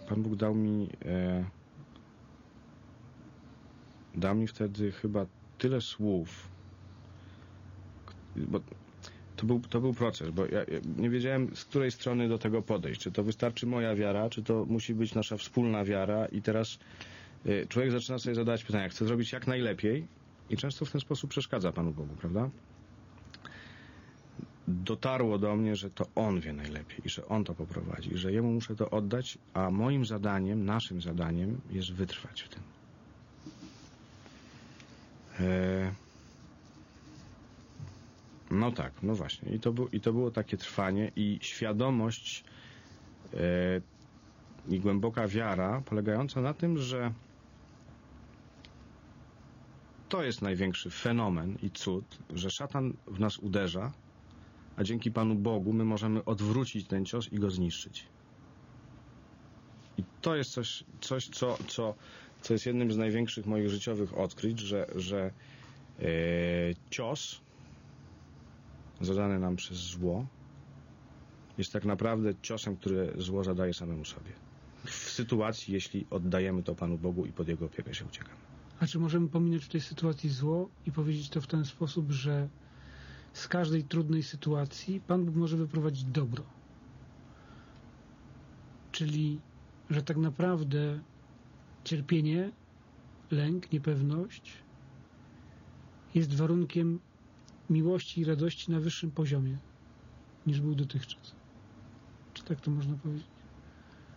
Pan Bóg dał mi wtedy chyba tyle słów, bo to był proces, bo ja nie wiedziałem, z której strony do tego podejść. Czy to wystarczy moja wiara, czy to musi być nasza wspólna wiara i teraz człowiek zaczyna sobie zadawać pytania, chce zrobić jak najlepiej i często w ten sposób przeszkadza Panu Bogu, prawda? Dotarło do mnie, że to On wie najlepiej i że On to poprowadzi, że Jemu muszę to oddać, a moim zadaniem, naszym zadaniem jest wytrwać w tym. No tak, no właśnie. I to było takie trwanie i świadomość i głęboka wiara polegająca na tym, że to jest największy fenomen i cud, że szatan w nas uderza, a dzięki Panu Bogu my możemy odwrócić ten cios i go zniszczyć. I to jest coś co jest jednym z największych moich życiowych odkryć, że cios zadany nam przez zło jest tak naprawdę ciosem, który zło zadaje samemu sobie. W sytuacji, jeśli oddajemy to Panu Bogu i pod Jego opiekę się uciekamy. A czy możemy pominąć w tej sytuacji zło i powiedzieć to w ten sposób, że z każdej trudnej sytuacji Pan Bóg może wyprowadzić dobro? Czyli, że tak naprawdę cierpienie, lęk, niepewność jest warunkiem miłości i radości na wyższym poziomie niż był dotychczas. Czy tak to można powiedzieć?